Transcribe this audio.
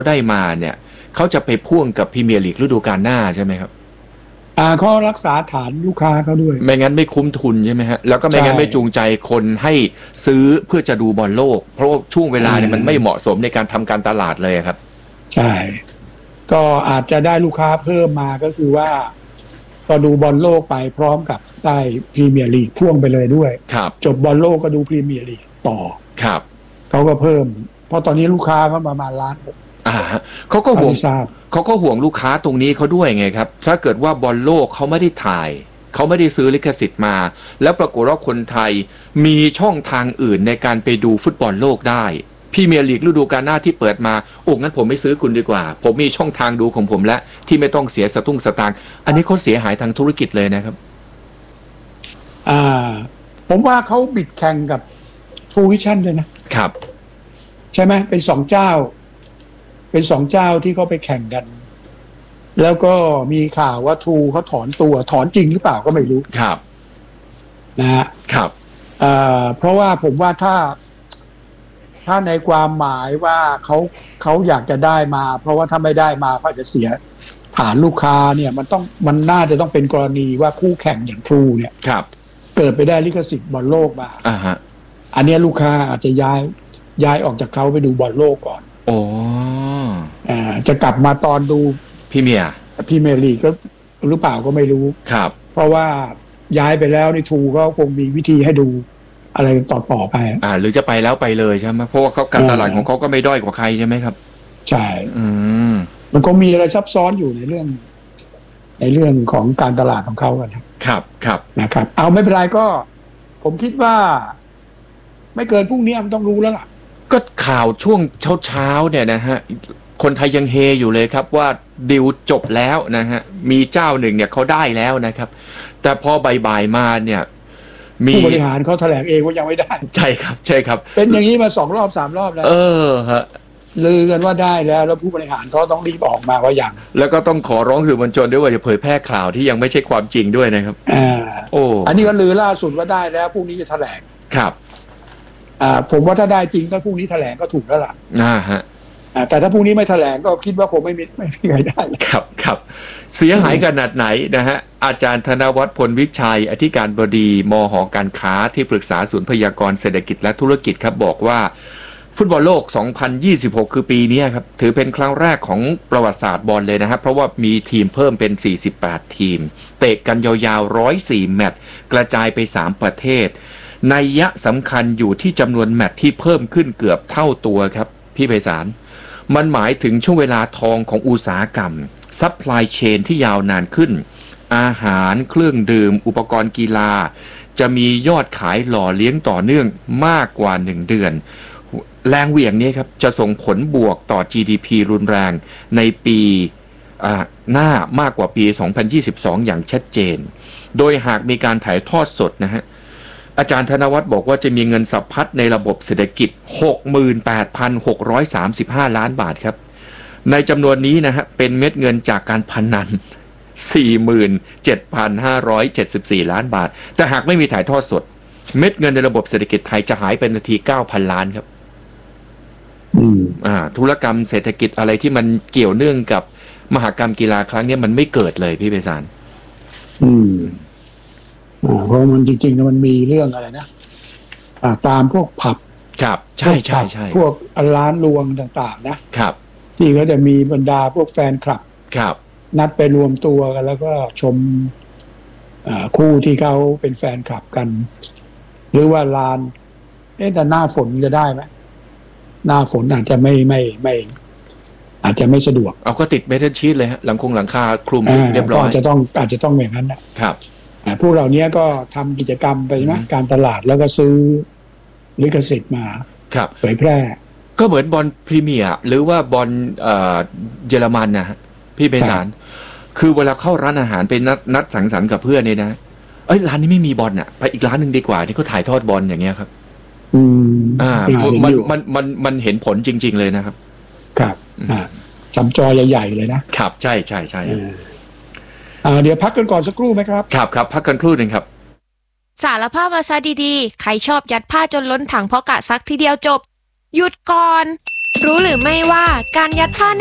ได้มาเนี่ยเขาจะไปพ่วงกับพรีเมียร์ลีกฤดูกาลหน้าใช่ไหมครับเขารักษาฐานลูกค้าเขาด้วยไม่งั้นไม่คุ้มทุนใช่ไหมฮะแล้วก็ไม่งั้นไม่จูงใจคนให้ซื้อเพื่อจะดูบอลโลกเพราะว่าช่วงเวลาเนี่ยมันไม่เหมาะสมในการทำการตลาดเลยครับใช่ก็อาจจะได้ลูกค้าเพิ่มมาก็คือว่าก็ดูบอลโลกไปพร้อมกับได้พรีเมียร์ลีกพ่วงไปเลยด้วยจบบอลโลกก็ดูพรีเมียร์ลีกต่อครับเขาก็เพิ่มเพราะตอนนี้ลูกค้าก็ประมาณล้านเขาก็ห่วงลูกค้าตรงนี้เขาด้วยไงครับถ้าเกิดว่าบอลโลกเขาไม่ได้ถ่ายเขาไม่ได้ซื้อลิขสิทธิ์มาแล้วปรากฏว่าคนไทยมีช่องทางอื่นในการไปดูฟุตบอลโลกได้พรีเมียร์ลีกฤดูกาลหน้าที่เปิดมางั้นผมไม่ซื้อคุณดีกว่าผมมีช่องทางดูของผมแล้วที่ไม่ต้องเสียสตุ้งสตางค์อันนี้เขาเสียหายทางธุรกิจเลยนะครับผมว่าเขาบิดแข่งกับ True Vision เลยนะครับใช่ไหมเป็น2 เจ้าที่เขาไปแข่งกันแล้วก็มีข่าวว่า True เขาถอนจริงหรือเปล่าก็ไม่รู้ครับนะฮะครับเพราะว่าผมว่าถ้าในความหมายว่าเขาอยากจะได้มาเพราะว่าถ้าไม่ได้มาเขาจะเสียฐานลูกค้าเนี่ยมันน่าจะต้องเป็นกรณีว่าคู่แข่งอย่าง True เนี่ยเกิดไปได้ลิขสิทธิ์บอลโลกมาอันนี้ลูกค้าอาจจะย้ายออกจากเขาไปดูบอลโลกก่อนจะกลับมาตอนดูพรีเมียร์ลีกก็หรือเปล่าก็ไม่รู้ครับเพราะว่าย้ายไปแล้วในทูก็คงมีวิธีให้ดูอะไรต่อไปหรือจะไปแล้วไปเลยใช่ไหมเพราะว่าเขาการตลาดของเขาก็ไม่ด้อยกว่าใครใช่ไหมครับใช่มันคงมีอะไรซับซ้อนอยู่ในเรื่องของการตลาดของเขากันครับนะครับเอาไม่เป็นไรก็ผมคิดว่าไม่เกินพรุ่งนี้มันต้องรู้แล้วล่ะก็ข่าวช่วงเช้าเนี่ยนะฮะคนไทยยังเฮอยู่เลยครับว่าดีลจบแล้วนะฮะมีเจ้าหนึ่งเนี่ยเขาได้แล้วนะครับแต่พอบ่ายมาเนี่ยมีผู้บริหารเขาแถลงเองว่ายังไม่ได้ใช่ครับเป็นอย่างนี้มา2 รอบ 3 รอบแล้วฮะลือกันว่าได้แล้วผู้บริหารเขาต้องรีบออกมาว่าอย่างแล้วก็ต้องขอร้องสื่อมวลชนด้วยว่าจะเผยแพร่ข่าวที่ยังไม่ใช่ความจริงด้วยนะครับอันนี้ก็ลือล่าสุดว่าได้แล้วพรุ่งนี้จะแถลงครับผมว่าถ้าได้จริงก็พรุ่งนี้แถลงก็ถูกแล้วล่ะฮะแต่ถ้าพรุ่งนี้ไม่แถลงก็คิดว่าคงไม่มีใครได้ครับเสียหายขนาดไหนนะฮะอาจารย์ธนวัฒน์พลวิชัยอธิการบดีมห.การค้าที่ปรึกษาศูนย์พยากรณ์เศรษฐกิจและธุรกิจครับบอกว่าฟุตบอลโลก2026คือปีนี้ครับถือเป็นครั้งแรกของประวัติศาสตร์บอลเลยนะครับเพราะว่ามีทีมเพิ่มเป็น48ทีมเตะกันยาวๆ104แมตช์กระจายไป3ประเทศนัยยะสำคัญอยู่ที่จำนวนแมตช์ที่เพิ่มขึ้นเกือบเท่าตัวครับพี่ไพศาลมันหมายถึงช่วงเวลาทองของอุตสาหกรรมซัพพลายเชนที่ยาวนานขึ้นอาหารเครื่องดื่มอุปกรณ์กีฬาจะมียอดขายหล่อเลี้ยงต่อเนื่องมากกว่า1เดือนแรงเหวี่ยงนี้ครับจะส่งผลบวกต่อ GDP รุนแรงในปีหน้ามากกว่าปี2022อย่างชัดเจนโดยหากมีการถ่ายทอดสดนะฮะอาจารย์ธนวัฒน์บอกว่าจะมีเงินสะพัดในระบบเศรษฐกิจ 68,635 ล้านบาทครับในจำนวนนี้นะฮะเป็นเม็ดเงินจากการพนัน 47,574 ล้านบาทแต่หากไม่มีถ่ายทอดสดเม็ดเงินในระบบเศรษฐกิจไทยจะหายไปนาที 9,000 ล้านครับธุรกรรมเศรษฐกิจอะไรที่มันเกี่ยวเนื่องกับมหกรรมกีฬาครั้งนี้มันไม่เกิดเลยพี่ไพศาลเพราะมันจริงๆมันมีเรื่องอะไรนะตามพวกผับครับใช่พวกร้านรวงต่างๆนะครับที่เขาจะมีบรรดาพวกแฟนคลับครับนัดไปรวมตัวกันแล้วก็ชมคู่ที่เขาเป็นแฟนคลับกันหรือว่าลานแต่หน้าฝนจะได้ไหมหน้าฝนอาจจะไม่อาจจะไม่สะดวกเอาก็ติดเมทัลชีทเลยฮะหลังคาคลุมเรียบร้อยอาจจะต้องอย่างนั้นครับพวกเหล่านี้ก็ทำกิจกรรมไปใช่ไหมการตลาดแล้วก็ซื้อลิขสิทธิ์มาเผยแพร่ก็เหมือนบอลพรีเมียร์หรือว่าบอลเยอรมันนะฮะพี่ไพศาลคือเวลาเข้าร้านอาหารเป็นนัดสังสรรค์กับเพื่อนเนี่ยนะร้านนี้ไม่มีบอลอ่ะไปอีกร้านหนึ่งดีกว่าที่เขาถ่ายทอดบอลอย่างเงี้ยครับมันเห็นผลจริงๆเลยนะครับครับจำจอใหญ่ๆเลยนะครับใช่เดี๋ยวพักกันก่อนสักครู่ไหมครับครับพักกันครู่นึงครับสารภาพมาซะดีๆใครชอบยัดผ้าจนล้นถังเพราะกะซักทีเดียวจบหยุดก่อนรู้หรือไม่ว่าการยัดผ้า